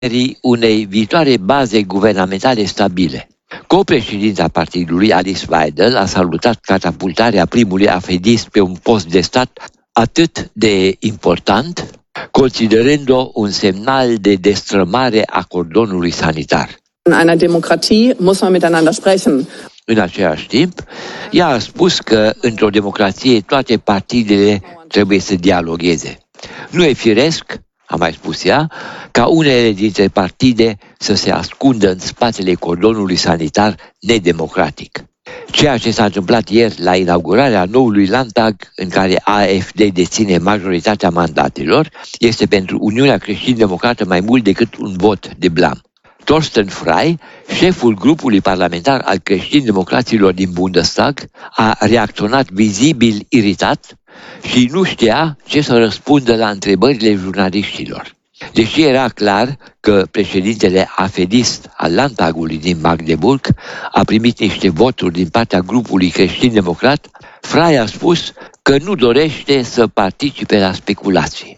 unei viitoare baze guvernamentale stabile. Co-președinta partidului, Alice Weidel, a salutat catapultarea primului afedist pe un post de stat atât de important, considerând-o un semnal de destrămare a cordonului sanitar. In einer Demokratie muss man miteinander sprechen. În același timp, ea a spus că într-o democrație toate partidele trebuie să dialogueze. Nu e firesc, a mai spus ea, ca unele dintre partide să se ascundă în spatele cordonului sanitar nedemocratic. Ceea ce s-a întâmplat ieri la inaugurarea noului Landtag, în care AfD deține majoritatea mandatelor, este pentru Uniunea Creștin-Democrată mai mult decât un vot de blam. Thorsten Frey, șeful grupului parlamentar al creștin-democraților din Bundestag, a reacționat vizibil iritat și nu știa ce să răspundă la întrebările jurnaliștilor. Deși era clar că președintele afedist al Landtagului din Magdeburg a primit niște voturi din partea grupului creștin-democrat, Frey a spus că nu dorește să participe la speculații.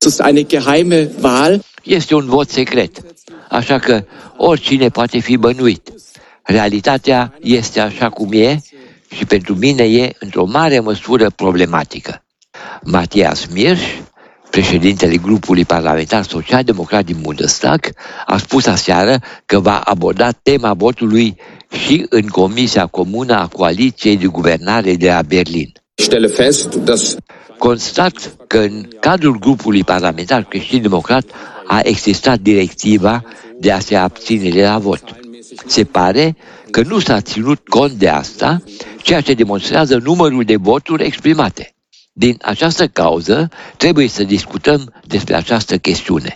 Este un vot secret, așa că oricine poate fi bănuit. Realitatea este așa cum e și pentru mine e într-o mare măsură problematică. Matthias Mirsch, președintele grupului parlamentar social-democrat din Bundestag, a spus aseară că va aborda tema votului și în Comisia Comună a Coaliției de Guvernare de la Berlin. Constat că în cadrul grupului parlamentar creștin-democrat a existat directiva de a se abține de la vot. Se pare că nu s-a ținut cont de asta, ceea ce demonstrează numărul de voturi exprimate. Din această cauză, trebuie să discutăm despre această chestiune.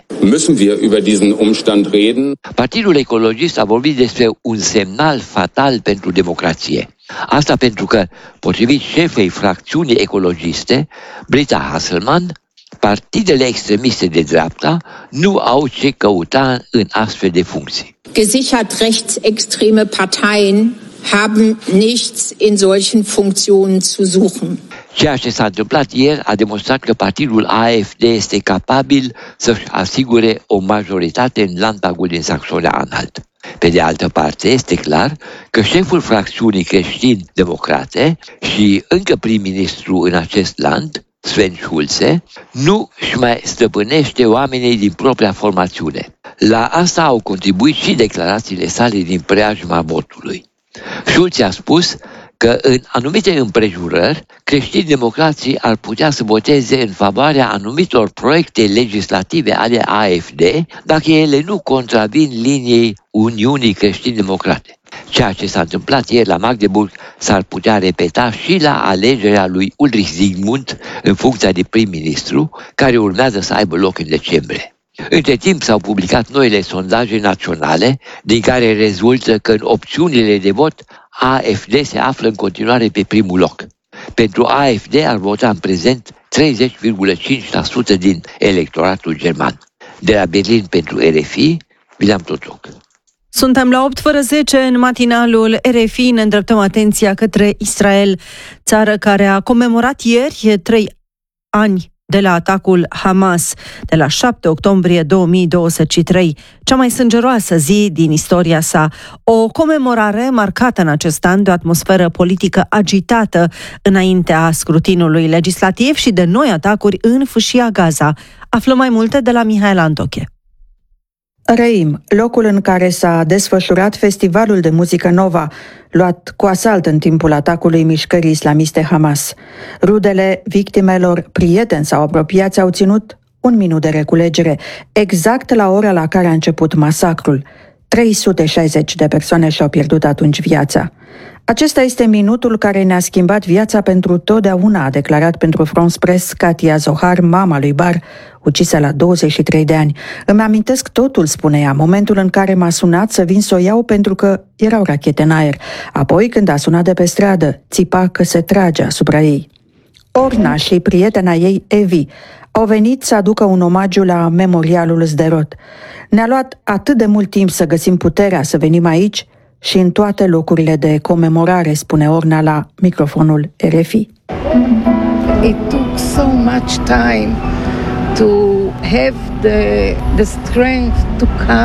Partidul Ecologist a vorbit despre un semnal fatal pentru democrație. Asta pentru că, potrivit șefei fracțiunii ecologiste, Britta Hasselmann, partidele extremiste de dreapta nu au ce căuta în astfel de funcții. Gesichert rechtsextreme Parteien haben nichts in solchen Funktionen zu suchen. Ceea ce s-a întâmplat ieri a demonstrat că partidul AfD este capabil să-și asigure o majoritate în Landtagul din Saxonia-Anhalt. Pe de altă parte, este clar că șeful fracțiunii creștin-democrate și încă prim-ministru în acest land, Sven Schulze, nu își mai stăpânește oamenii din propria formațiune. La asta au contribuit și declarațiile sale din preajma votului. Schulze a spus că în anumite împrejurări, creștini-democrații ar putea să voteze în favoarea anumitor proiecte legislative ale AfD dacă ele nu contravin liniei Uniunii Creștini-Democrate. Ceea ce s-a întâmplat ieri la Magdeburg s-ar putea repeta și la alegerea lui Ulrich Zygmunt în funcția de prim-ministru, care urmează să aibă loc în decembrie. Între timp s-au publicat noile sondaje naționale, din care rezultă că în opțiunile de vot AfD se află în continuare pe primul loc. Pentru AfD ar vota în prezent 30,5% din electoratul german. De la Berlin pentru RFI, William Totoc. Suntem la 8:10 în matinalul RFI, ne îndreptăm atenția către Israel, țară care a comemorat ieri 3 ani de la atacul Hamas, de la 7 octombrie 2023, cea mai sângeroasă zi din istoria sa. O comemorare marcată în acest an de o atmosferă politică agitată înaintea scrutinului legislativ și de noi atacuri în fâșia Gaza. Aflăm mai multe de la Mihaela Antoche. Reim, locul în care s-a desfășurat festivalul de muzică Nova, luat cu asalt în timpul atacului mișcării islamiste Hamas. Rudele victimelor, prieteni sau apropiați au ținut un minut de reculegere, exact la ora la care a început masacrul. 360 de persoane și-au pierdut atunci viața. Acesta este minutul care ne-a schimbat viața pentru totdeauna, a declarat pentru France Press Katia Zohar, mama lui Bar, ucisă la 23 de ani. Îmi amintesc totul, spune ea, momentul în care m-a sunat să vin să o iau pentru că erau rachete în aer. Apoi, când a sunat de pe stradă, țipa că se trage asupra ei. Orna și prietena ei, Evi, au venit să aducă un omagiu la memorialul Sderot. Ne-a luat atât de mult timp să găsim puterea să venim aici și în toate locurile de comemorare, spune Orna la microfonul RFI. It took so much time to have the strength tocca